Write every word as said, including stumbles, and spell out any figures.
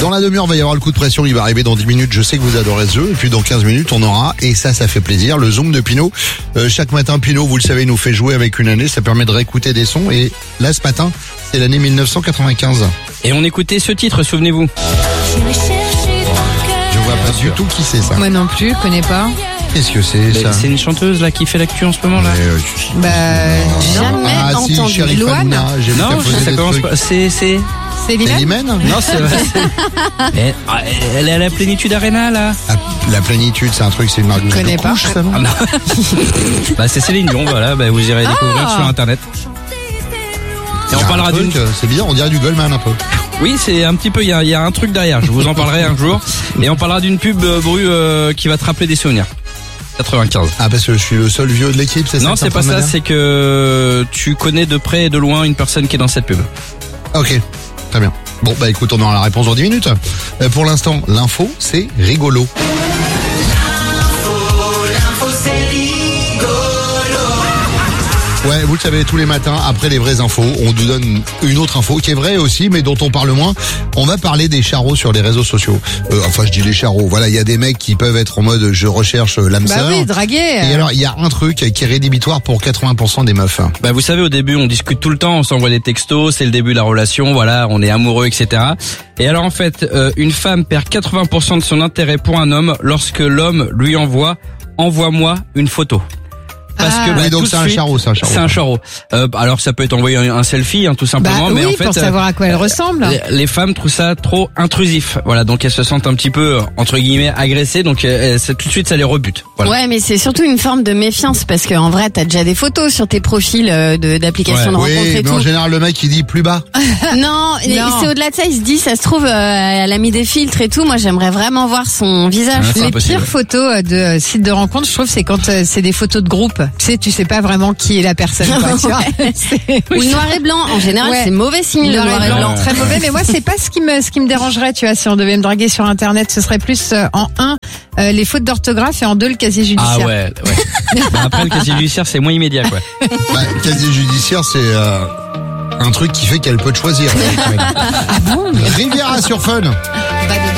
Dans la demi-heure, il va y avoir le coup de pression. Il va arriver dans dix minutes. Je sais que vous adorez ce jeu. Et puis dans quinze minutes, on aura, et ça, ça fait plaisir, le Zoom de Pinot. Euh, chaque matin, Pinot, vous le savez, nous fait jouer avec une année. Ça permet de réécouter des sons. Et là, ce matin, c'est l'année mille neuf cent quatre-vingt-quinze. Et on écoutait ce titre, souvenez-vous. Je vois pas du tout qui c'est ça. Moi non plus, je connais pas. Qu'est-ce que c'est ça? C'est une chanteuse là qui fait l'actu en ce moment là. Mais, euh, Bah, Jamais Ah si, entendu. Chérie Loane Famina, j'ai vu Non, qu'elle faisait ça des commence trucs. pas. C'est c'est. c'est C'est Limen. Limen? Non, c'est. elle, elle est à la Plénitude Arena là. La, la plénitude, c'est un truc, c'est une marque de connais pas. couche, ça, non? Ah, non. Bah c'est Céline Dion, voilà. Bah vous irez découvrir Ah. sur internet. Et on Il y a parlera un truc, d'une. euh, C'est bien, on dirait du Goldman un peu. Oui, c'est un petit peu. Il y a, il y a un truc derrière. Je vous en parlerai un jour. Et on parlera d'une pub euh, Bru euh, qui va te rappeler des souvenirs. quatre-vingt-quinze. Ah, parce que je suis le seul vieux de l'équipe, c'est ça? Non, que t'es c'est en pas train de ça. me dire C'est que tu connais de près et de loin une personne qui est dans cette pub. Ok, très bien. Bon, bah écoute, on aura la réponse dans dix minutes. Euh, pour l'instant, l'info, c'est rigolo. Ouais, vous le savez, tous les matins, après les vraies infos, on vous donne une autre info qui est vraie aussi, mais dont on parle moins. On va parler des charros sur les réseaux sociaux. Euh, enfin, je dis les charros. Voilà, il y a des mecs qui peuvent être en mode je recherche l'âme Bah sœur. oui, draguer. Et alors, il y a un truc qui est rédhibitoire pour quatre-vingts pour cent des meufs. Bah vous savez, au début on discute tout le temps, on s'envoie des textos, c'est le début de la relation, voilà, on est amoureux, et cetera. Et alors en fait, euh, une femme perd quatre-vingts pour cent de son intérêt pour un homme lorsque l'homme lui envoie « envoie-moi une photo ». Parce Ah. que bah, Oui, donc tout de c'est un suite, charreau, c'est un charreau. C'est un charreau. Euh, alors ça peut être envoyer un, un selfie, hein, tout Bah simplement, mais oui, en fait, pour euh, savoir à quoi elle ressemble. les, les femmes trouvent ça trop intrusif. Voilà, donc elles se sentent un petit peu entre guillemets agressées, donc euh, c'est- tout de suite ça les rebute. Voilà. Ouais, mais c'est surtout une forme de méfiance parce qu'en vrai, t'as déjà des photos sur tes profils euh, de d'applications de Oui, rencontres et mais tout. en général, le mec, il dit plus bas. Non, et Non. c'est au-delà de ça. Il se dit, ça se trouve, euh, elle a mis des filtres et tout. Moi, j'aimerais vraiment voir son visage. Ouais, c'est Les impossible. pires photos de euh, sites de rencontres, je trouve, c'est quand euh, c'est des photos de groupe. Tu sais, tu sais pas vraiment qui est la personne. Quoi, tu vois. C'est- Ou le noir et blanc. En général, Ouais. c'est mauvais signe le noir et blanc. très mauvais. Mais moi, c'est pas ce qui me ce qui me dérangerait, tu vois. Si on devait me draguer sur Internet, ce serait plus euh, en un euh, les fautes d'orthographe et en deux le casier judiciaire. Ah ouais, ouais. Bah, après le casier judiciaire c'est moins immédiat quoi. Bah, casier judiciaire, c'est euh, un truc qui fait qu'elle peut te choisir. Ah bon? Riviera sur Fun. Bah, de-